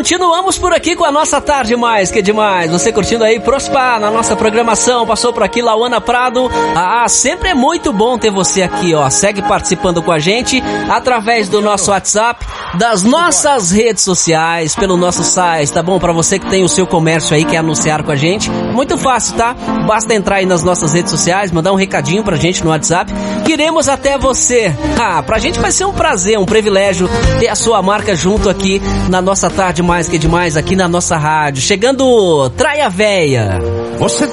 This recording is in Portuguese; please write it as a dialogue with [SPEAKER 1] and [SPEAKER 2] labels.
[SPEAKER 1] continuamos por aqui com a nossa Tarde Mais Que Demais. Você curtindo aí Prospa na nossa programação. Passou por aqui Lauana Prado. Sempre é muito bom ter você aqui, ó. Segue participando com a gente através do nosso WhatsApp, das nossas redes sociais, pelo nosso site, tá bom? Pra você que tem o seu comércio aí, quer anunciar com a gente, é muito fácil, tá? Basta entrar aí nas nossas redes sociais, mandar um recadinho pra gente no WhatsApp. Queremos até você. Pra gente vai ser um prazer, um privilégio ter a sua marca junto aqui na nossa Tarde Mais Que Demais, aqui na nossa rádio. Chegando Traia Véia.
[SPEAKER 2] Você